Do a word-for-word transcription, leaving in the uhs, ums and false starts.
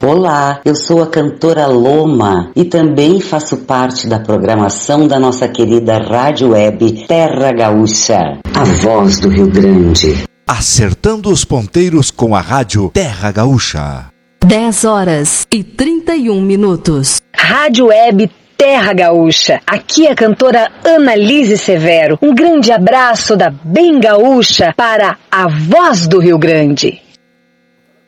Olá, eu sou a cantora Loma e também faço parte da programação da nossa querida rádio web Terra Gaúcha, a voz do Rio Grande. Acertando os ponteiros com a rádio Terra Gaúcha. dez horas e trinta e um minutos. Rádio Web Terra Gaúcha. Aqui é a cantora Annalise Severo. Um grande abraço da Bem Gaúcha para a voz do Rio Grande.